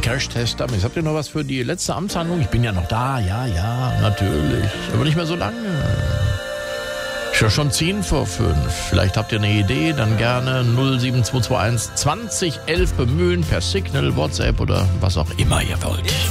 Crashtest Dummies. Habt ihr noch was für die letzte Amtshandlung? Ich bin ja noch da, ja, natürlich. Aber nicht mehr so lange. Ist ja schon 10 vor 5. Vielleicht habt ihr eine Idee, dann gerne 07221 20 11 bemühen per Signal, WhatsApp oder was auch immer ihr wollt.